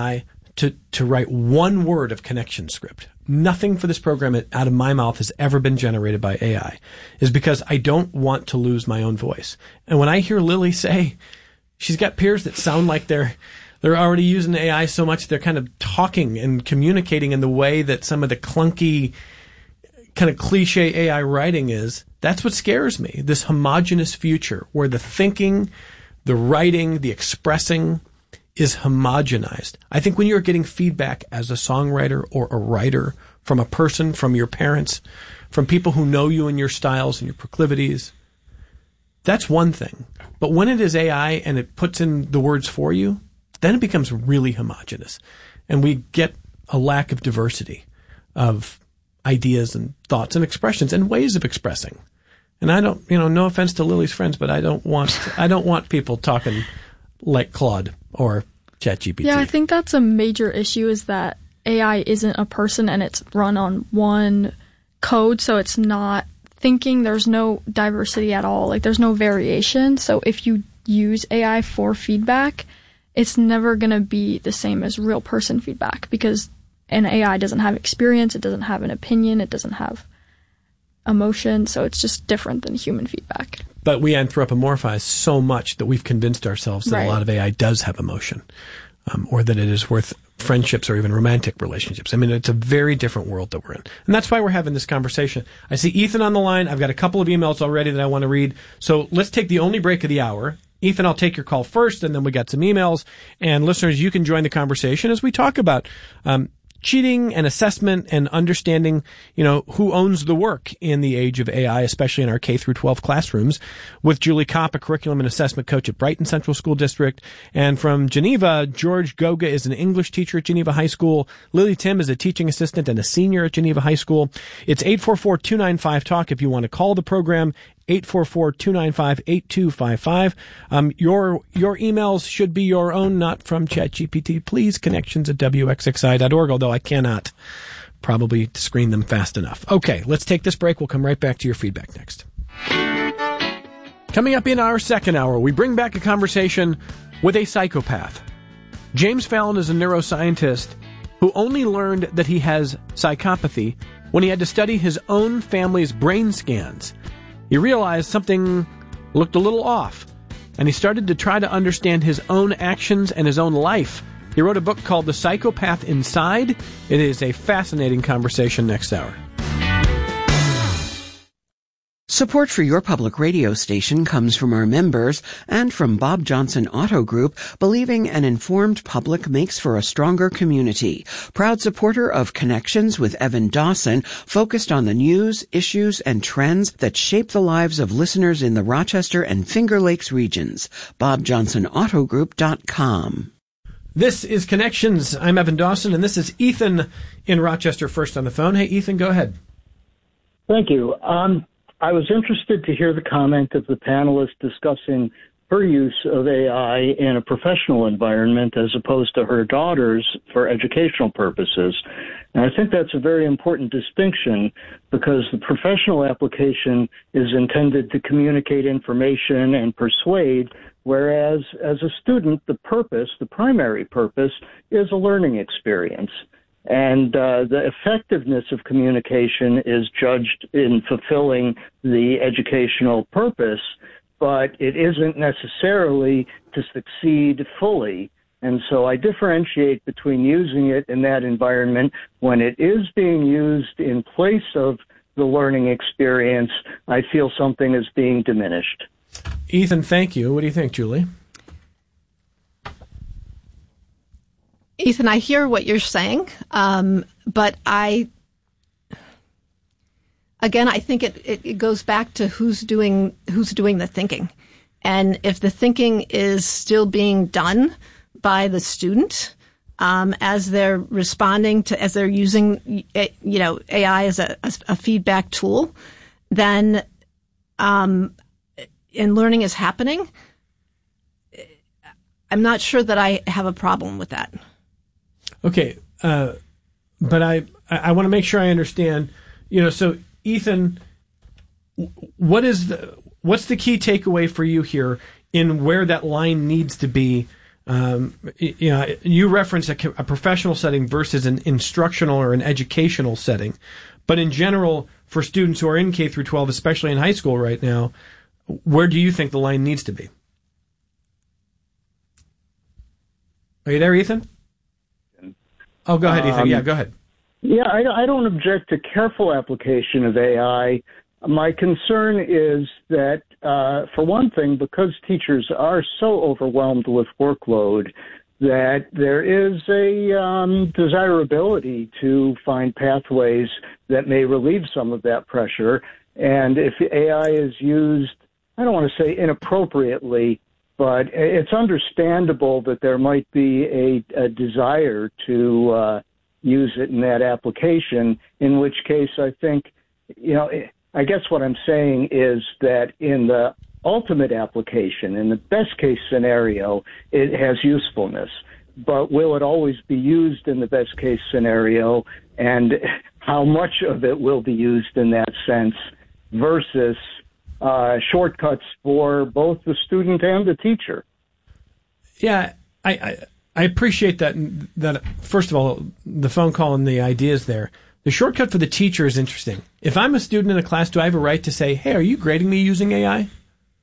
to, to write one word of connection script. Nothing for this program out of my mouth has ever been generated by A I, is because I don't want to lose my own voice. And when I hear Lily say she's got peers that sound like they're they're already using A I so much they're kind of talking and communicating in the way that some of the clunky kind of cliche A I writing is, that's what scares me. This homogenous future where the thinking, the writing, the expressing is homogenized. I think when you're getting feedback as a songwriter or a writer from a person, from your parents, from people who know you and your styles and your proclivities, that's one thing. But when it is A I and it puts in the words for you, then it becomes really homogenous. And we get a lack of diversity of ideas and thoughts and expressions and ways of expressing. And I don't, you know, no offense to Lily's friends, but I don't want, I don't want people talking like Claude or ChatGPT.
Yeah, I think that's a major issue, is that A I isn't a person and it's run on one code, so it's not thinking. There's no diversity at all. Like, there's no variation. So if you use A I for feedback, it's never going to be the same as real person feedback, because an A I doesn't have experience, it doesn't have an opinion, it doesn't have emotion, so it's just different than human feedback.
But we anthropomorphize so much that we've convinced ourselves that
Right.
a lot of A I does have emotion, um, or that it is worth friendships or even romantic relationships. I mean, it's a very different world that we're in. And that's why we're having this conversation. I see Ethan on the line. I've got a couple of emails already that I want to read. So let's take the only break of the hour. Ethan, I'll take your call first, and then we got some emails. And listeners, you can join the conversation as we talk about um, cheating and assessment and understanding, you know, who owns the work in the age of A I, especially in our K through twelve classrooms, with Julie Kopp, a curriculum and assessment coach at Brighton Central School District. And from Geneva, George Goga is an English teacher at Geneva High School. Lily Tim is a teaching assistant and a senior at Geneva High School. It's eight four four, two nine five, talk if you want to call the program. eight four four, two nine five, eight two five five. Um, your, your emails should be your own, not from ChatGPT. Please, connections at W X X I dot org, although I cannot probably screen them fast enough. Okay, let's take this break. We'll come right back to your feedback next. Coming up in our second hour, we bring back a conversation with a psychopath. James Fallon is a neuroscientist who only learned that he has psychopathy when he had to study his own family's brain scans. He realized something looked a little off, and he started to try to understand his own actions and his own life. He wrote a book called The Psychopath Inside. It is a fascinating conversation next hour.
Support for your public radio station comes from our members and from Bob Johnson Auto Group, believing an informed public makes for a stronger community. Proud supporter of Connections with Evan Dawson, focused on the news, issues, and trends that shape the lives of listeners in the Rochester and Finger Lakes regions. bob johnson auto group dot com.
This is Connections. I'm Evan Dawson, and this is Ethan in Rochester first on the phone. Hey, Ethan, go ahead.
Thank you. Um, I was interested to hear the comment of the panelist discussing her use of A I in a professional environment as opposed to her daughter's for educational purposes. And I think that's a very important distinction, because the professional application is intended to communicate information and persuade, whereas as a student, the purpose, the primary purpose, is a learning experience. And uh, the effectiveness of communication is judged in fulfilling the educational purpose, but it isn't necessarily to succeed fully. And so I differentiate between using it in that environment when it is being used in place of the learning experience. I feel something is being diminished.
Ethan, thank you. What do you think, Julie?
Ethan, I hear what you're saying, um, but I, again, I think it, it, it goes back to who's doing who's doing the thinking, and if the thinking is still being done by the student um, as they're responding to, as they're using, you know, A I as a, as a feedback tool, then um, and learning is happening. I'm not sure that I have a problem with that.
Okay, uh, but I I want to make sure I understand. You know, so Ethan, what is the what's the key takeaway for you here in where that line needs to be Um, you know, you reference a, a professional setting versus an instructional or an educational setting. But in general, for students who are in K through twelve, especially in high school right now, where do you think the line needs to be? Are you there, Ethan? Oh, go ahead, Ethan.
Um,
Yeah, go ahead.
Yeah, I, I don't object to careful application of A I. My concern is that, uh, for one thing, because teachers are so overwhelmed with workload, that there is a um, desirability to find pathways that may relieve some of that pressure. And if A I is used, I don't want to say inappropriately, but it's understandable that there might be a, a desire to uh, use it in that application, in which case I think, you know, I guess what I'm saying is that in the ultimate application, in the best case scenario, it has usefulness. But will it always be used in the best case scenario, and how much of it will be used in that sense versus uh, shortcuts for both the student and the teacher?
Yeah, I, I I appreciate that. That first of all, the phone call and the ideas there. The shortcut for the teacher is interesting. If I'm a student in a class, do I have a right to say, "Hey, are you grading me using A I?"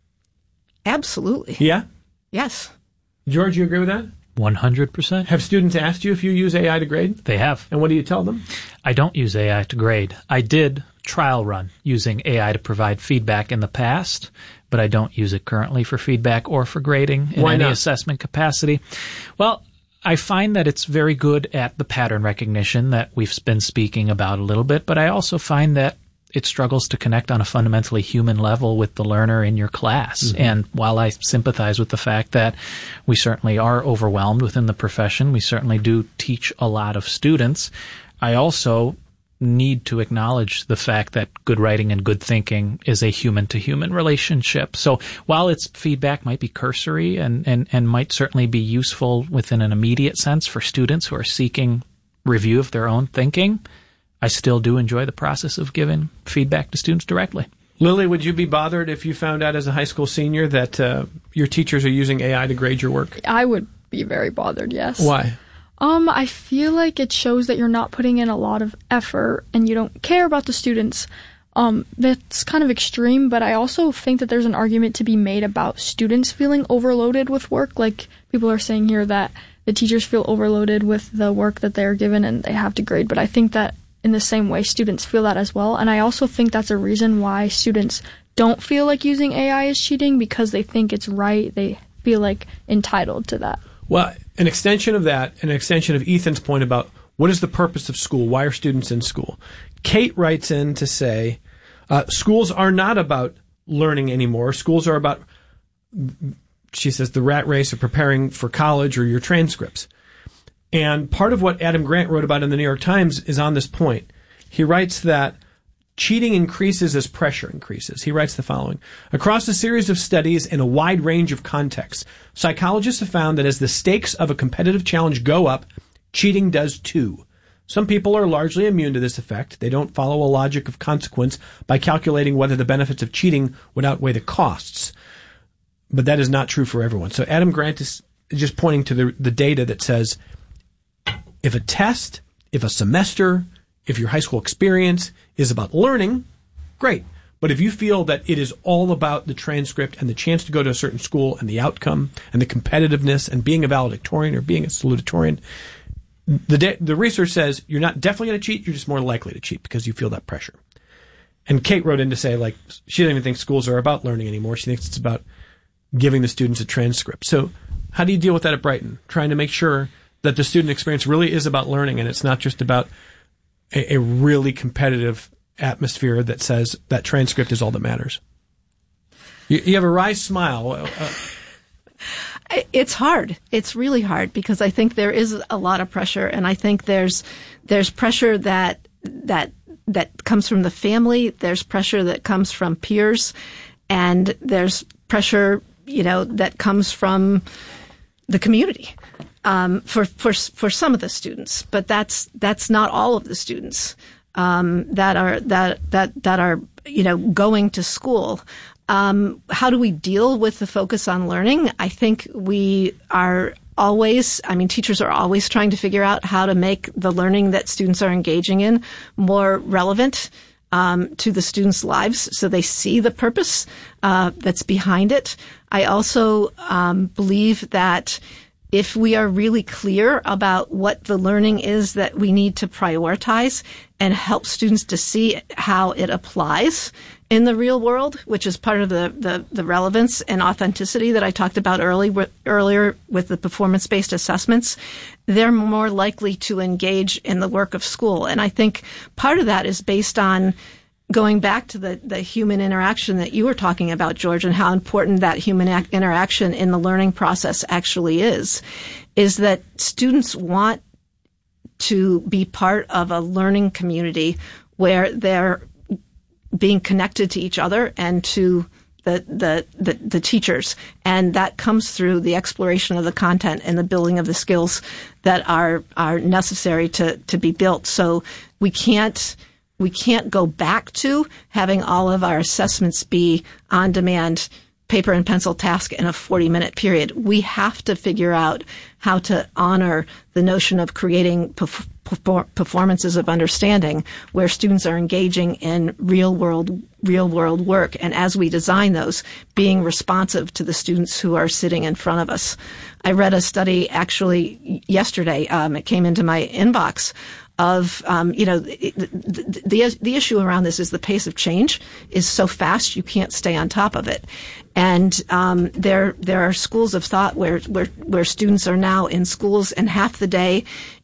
Absolutely.
Yeah.
Yes.
George, you agree with that?
one hundred percent.
Have students asked you if you use A I to grade?
They have.
And what do you tell them?
I don't use A I to grade. I did trial run using A I to provide feedback in the past, but I don't use it currently for feedback or for grading in
Why
any
not?
assessment capacity. Well, I find that it's very good at the pattern recognition that we've been speaking about a little bit, but I also find that it struggles to connect on a fundamentally human level with the learner in your class. Mm-hmm. And while I sympathize with the fact that we certainly are overwhelmed within the profession, we certainly do teach a lot of students, I also need to acknowledge the fact that good writing and good thinking is a human-to-human relationship. So while its feedback might be cursory and, and, and might certainly be useful within an immediate sense for students who are seeking review of their own thinking, I still do enjoy the process of giving feedback to students directly.
Lily, would you be bothered if you found out as a high school senior that uh, your teachers are using A I to grade your work?
I would be very bothered, yes.
Why?
Um, I feel like it shows that you're not putting in a lot of effort and you don't care about the students. Um, that's kind of extreme, but I also think that there's an argument to be made about students feeling overloaded with work. Like people are saying here that the teachers feel overloaded with the work that they're given and they have to grade, but I think that in the same way, students feel that as well. And I also think that's a reason why students don't feel like using A I is cheating, because they think it's right. They feel like entitled to that.
Well, an extension of that, an extension of Ethan's point about what is the purpose of school? Why are students in school? Kate writes in to say, uh, schools are not about learning anymore. Schools are about, she says, the rat race of preparing for college or your transcripts. And part of what Adam Grant wrote about in the New York Times is on this point. He writes that cheating increases as pressure increases. He writes the following. Across a series of studies in a wide range of contexts, psychologists have found that as the stakes of a competitive challenge go up, cheating does too. Some people are largely immune to this effect. They don't follow a logic of consequence by calculating whether the benefits of cheating would outweigh the costs. But that is not true for everyone. So Adam Grant is just pointing to the, the data that says, if a test, if a semester, if your high school experience is about learning, great. But if you feel that it is all about the transcript and the chance to go to a certain school and the outcome and the competitiveness and being a valedictorian or being a salutatorian, the de- the research says you're not definitely going to cheat, you're just more likely to cheat because you feel that pressure. And Kate wrote in to say, like, she doesn't even think schools are about learning anymore. She thinks it's about giving the students a transcript. So how do you deal with that at Brighton? Trying to make sure that the student experience really is about learning and it's not just about a, a really competitive atmosphere that says that transcript is all that matters. You, you have a wry smile. Uh,
It's hard. It's really hard because I think there is a lot of pressure, and I think there's there's pressure that that that comes from the family. There's pressure that comes from peers, and there's pressure, you know, that comes from the community. Um, for, for, for some of the students, but that's, that's not all of the students, um, that are, that, that, that are, you know, going to school. Um, how do we deal with the focus on learning? I think we are always, I mean, teachers are always trying to figure out how to make the learning that students are engaging in more relevant um, to the students' lives, so they see the purpose uh, that's behind it. I also um, believe that if we are really clear about what the learning is that we need to prioritize and help students to see how it applies in the real world, which is part of the, the, the relevance and authenticity that I talked about early, with, earlier with the performance-based assessments, they're more likely to engage in the work of school. And I think part of that is based on going back to the, the human interaction that you were talking about, George, and how important that human ac- interaction in the learning process actually is, is that students want to be part of a learning community where they're being connected to each other and to the, the, the, the teachers. And that comes through the exploration of the content and the building of the skills that are, are necessary to, to be built. So we can't, we can't go back to having all of our assessments be on demand, paper and pencil task in a forty minute period. We have to figure out how to honor the notion of creating perf- performances of understanding where students are engaging in real world, real world work. And as we design those, being responsive to the students who are sitting in front of us. I read a study actually yesterday. Um, it came into my inbox of, um, you know, the, the, the, the issue around this is the pace of change is so fast you can't stay on top of it. And um, there there are schools of thought where, where, where students are now in schools and half the day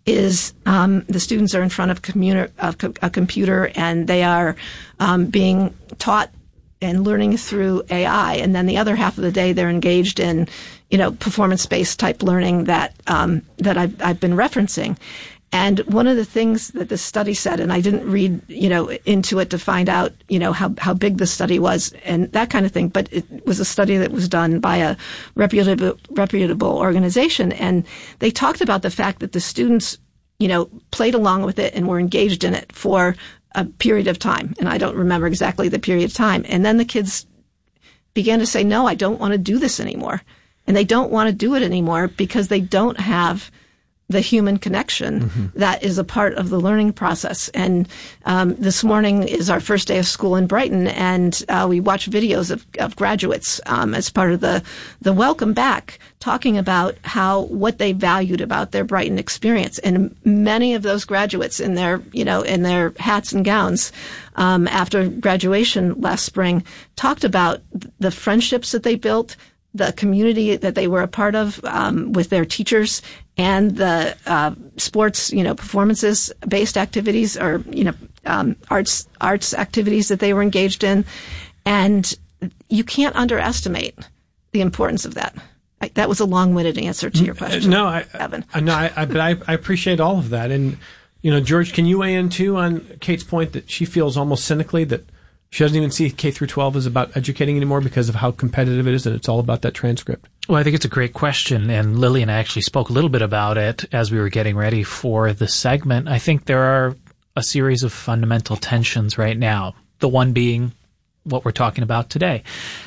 is um, the students are in front of commuter, uh, co- a computer and they are um, being taught and learning through A I. And then the other half of the day they're engaged in, you know, performance-based type learning that um, that I've, I've been referencing. And one of the things that the study said, and I didn't read, you know, into it to find out, you know, how, how big the study was and that kind of thing, but it was a study that was done by a reputable, reputable organization. And they talked about the fact that the students, you know, played along with it and were engaged in it for a period of time. And I don't remember exactly the period of time. And then the kids began to say, no, I don't want to do this anymore. And they don't want to do it anymore because they don't have the human connection mm-hmm. that is a part of the learning process. And um, this morning is our first day of school in Brighton, and uh, we watched videos of, of graduates um, as part of the the welcome back, talking about how what they valued about their Brighton experience. And many of those graduates in their you know in their hats and gowns um, after graduation last spring talked about the friendships that they built, the community that they were a part of um, with their teachers, and the uh, sports, you know, performances-based activities or, you know, um, arts arts activities that they were engaged in. And you can't underestimate the importance of that. I, that was a long-winded answer to your question,
no, I,
Evan.
I, no, I, I, but I, I appreciate all of that. And, you know, George, can you weigh in, too, on Kate's point that she feels almost cynically that she doesn't even see K through twelve as about educating anymore because of how competitive it is and it's all about that transcript?
Well, I think it's a great question, and Lily and I actually spoke a little bit about it as we were getting ready for the segment. I think there are a series of fundamental tensions right now, the one being what we're talking about today,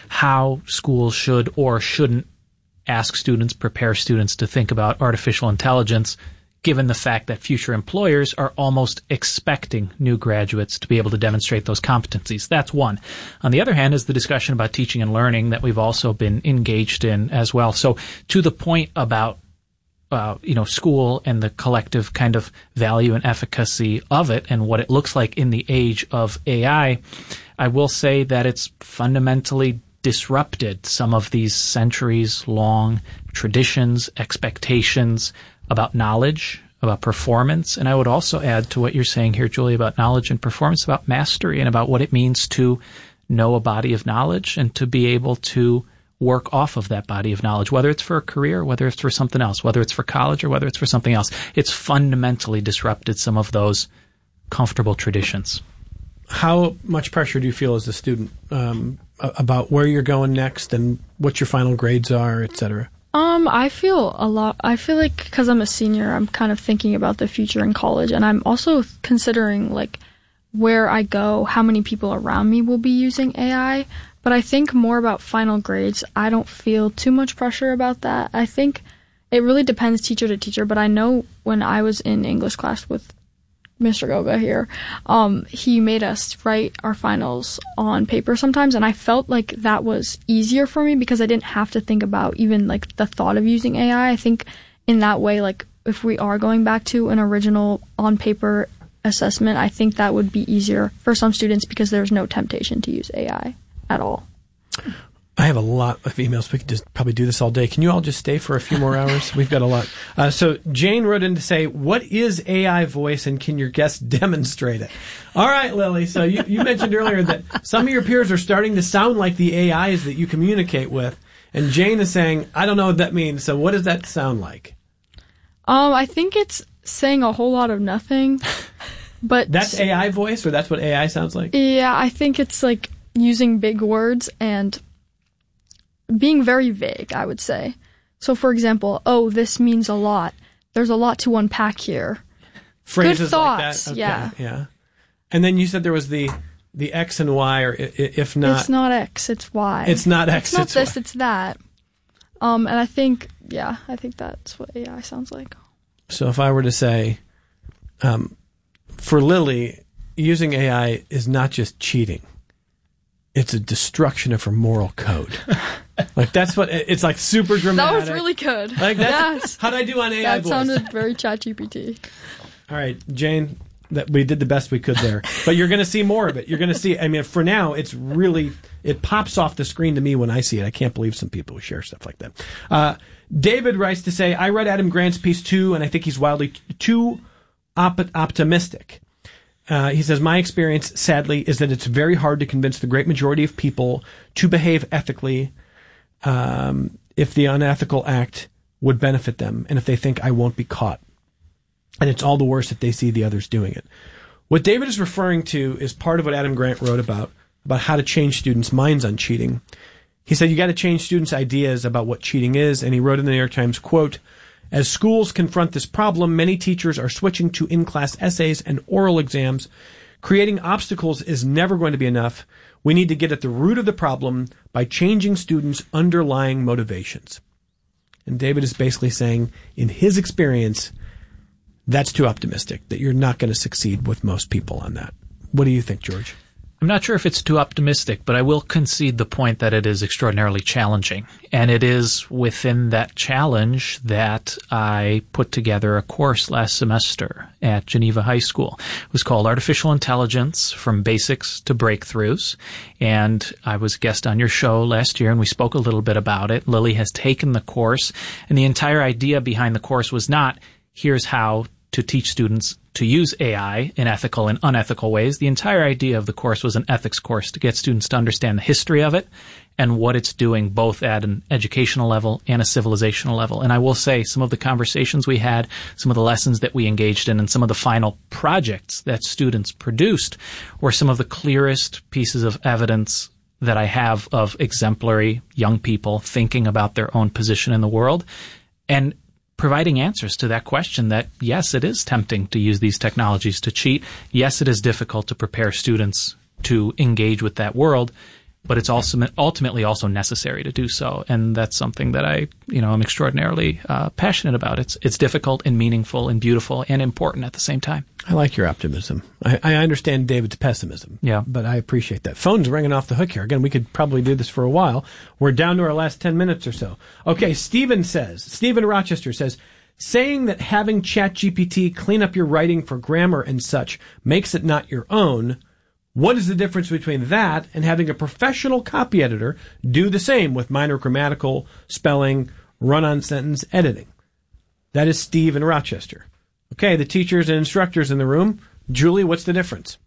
how schools should or shouldn't ask students, prepare students to think about artificial intelligence, given the fact that future employers are almost expecting new graduates to be able to demonstrate those competencies. That's one. On the other hand is the discussion about teaching and learning that we've also been engaged in as well. So to the point about uh, you know, school and the collective kind of value and efficacy of it and what it looks like in the age of A I, I will say that it's fundamentally disrupted some of these centuries-long traditions, expectations about knowledge, about performance. And I would also add to what you're saying here, Julie, about knowledge and performance, about mastery and about what it means to know a body of knowledge and to be able to work off of that body of knowledge, whether it's for a career, whether it's for something else, whether it's for college or whether it's for something else. It's fundamentally disrupted some of those comfortable traditions.
How much pressure do you feel as a student um, about where you're going next and what your final grades are, et cetera?
Um, I feel a lot, I feel like because I'm a senior, I'm kind of thinking about the future in college, and I'm also considering, like, where I go, how many people around me will be using A I, but I think more about final grades. I don't feel too much pressure about that. I think it really depends teacher to teacher, but I know when I was in English class with Mister Goga here, um, he made us write our finals on paper sometimes, and I felt like that was easier for me because I didn't have to think about even like the thought of using A I. I think in that way, like if we are going back to an original on paper assessment, I think that would be easier for some students because there's no temptation to use A I at all.
I have a lot of emails. We could just probably do this all day. Can you all just stay for a few more hours? We've got a lot. Uh, so Jane wrote in to say, what is A I voice and can your guests demonstrate it? All right, Lily. So you, you mentioned earlier that some of your peers are starting to sound like the A Is that you communicate with. And Jane is saying, I don't know what that means. So what does that sound like?
Um, I think it's saying a whole lot of nothing. But
that's A I voice, or that's what A I sounds like?
Yeah, I think it's like using big words and being very vague, I would say. So, for example, oh, this means a lot. There's a lot to unpack here.
Phrases
Good thoughts,
like that? Okay,
yeah.
yeah. And then you said there was the the X and Y, or if not...
It's not X, it's Y.
It's not X,
it's not
it's
this,
Y.
it's that. Um, and I think, yeah, I think that's what A I sounds like.
So if I were to say, um, for Lily, using A I is not just cheating. It's a destruction of her moral code. Like, that's what, it's like super dramatic.
That was really good.
Like, that's,
yes.
How'd I do on A I
that
voice?
That sounded very ChatGPT.
All right, Jane, that we did the best we could there. But you're going to see more of it. You're going to see, I mean, for now, it's really, it pops off the screen to me when I see it. I can't believe some people who share stuff like that. Uh, David writes to say, I read Adam Grant's piece too, and I think he's wildly too op- optimistic. Uh, he says, my experience, sadly, is that it's very hard to convince the great majority of people to behave ethically um, if the unethical act would benefit them and if they think I won't be caught. And it's all the worse if they see the others doing it. What David is referring to is part of what Adam Grant wrote about, about how to change students' minds on cheating. He said, you got to change students' ideas about what cheating is. And he wrote in the New York Times, quote, as schools confront this problem, many teachers are switching to in-class essays and oral exams. Creating obstacles is never going to be enough. We need to get at the root of the problem by changing students' underlying motivations. And David is basically saying, in his experience, that's too optimistic, that you're not going to succeed with most people on that. What do you think, George?
I'm not sure if it's too optimistic, but I will concede the point that it is extraordinarily challenging. And it is within that challenge that I put together a course last semester at Geneva High School. It was called Artificial Intelligence from Basics to Breakthroughs. And I was a guest on your show last year, and we spoke a little bit about it. Lily has taken the course, and the entire idea behind the course was not, here's how to teach students to use A I in ethical and unethical ways. The entire idea of the course was an ethics course to get students to understand the history of it and what it's doing both at an educational level and a civilizational level. And I will say some of the conversations we had, some of the lessons that we engaged in, and some of the final projects that students produced were some of the clearest pieces of evidence that I have of exemplary young people thinking about their own position in the world and providing answers to that question that, yes, it is tempting to use these technologies to cheat. Yes, it is difficult to prepare students to engage with that world, but it's also ultimately also necessary to do so. And that's something that I, you know, I'm extraordinarily uh, passionate about. It's it's difficult and meaningful and beautiful and important at the same time.
I like your optimism. I, I understand David's pessimism.
Yeah.
But I appreciate that. Phone's ringing off the hook here. Again, we could probably do this for a while. We're down to our last ten minutes or so. Okay, Stephen says, Stephen Rochester says, saying that having ChatGPT clean up your writing for grammar and such makes it not your own, what is the difference between that and having a professional copy editor do the same with minor grammatical, spelling, run-on sentence editing? That is Steve in Rochester. Okay, the teachers and instructors in the room. Julie, what's the difference?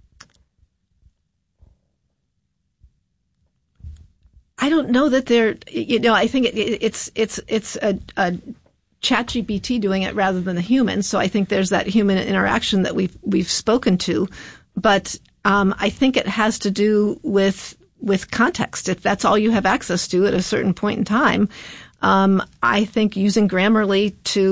I don't know that they're, you know, I think it, it's it's it's a, a ChatGPT doing it rather than the human. So I think there's that human interaction that we've we've spoken to, but um, I think it has to do with with context. If that's all you have access to at a certain point in time, um, I think using Grammarly to